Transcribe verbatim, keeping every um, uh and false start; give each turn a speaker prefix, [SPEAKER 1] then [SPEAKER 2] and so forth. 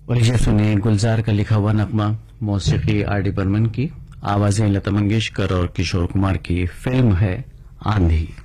[SPEAKER 1] और ये सुनिए गुलजार का लिखा हुआ नगमा, मौसीकी आर डी बर्मन की, आवाजें लता मंगेशकर और किशोर कुमार की। फिल्म है आंधी।